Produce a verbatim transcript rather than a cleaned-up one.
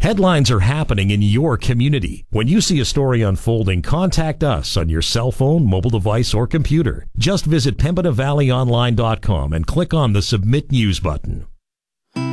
Headlines are happening in your community. When you see a story unfolding, contact us on your cell phone, mobile device, or computer. Just visit Pembina Valley Online dot com and click on the Submit News button.